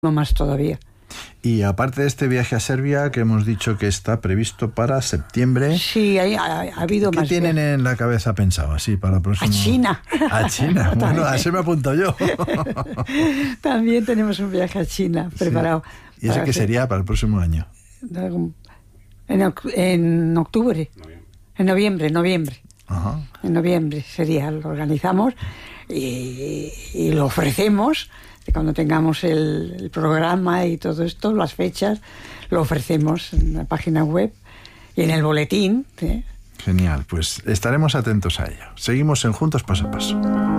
no más todavía. Y aparte de este viaje a Serbia, que hemos dicho que está previsto para septiembre... Sí, ha habido más. ¿Qué tienen en la cabeza pensado así para el próximo...? A China. A China, bueno, a ese me apunto yo. También tenemos un viaje a China preparado. Sí. ¿Y ese qué sería para el próximo año? En octubre. En noviembre. Ajá. En noviembre sería, lo organizamos y lo ofrecemos. Cuando tengamos el programa y todo esto, las fechas, lo ofrecemos en la página web y en el boletín. Genial, pues estaremos atentos a ello. Seguimos en Juntos Paso a Paso.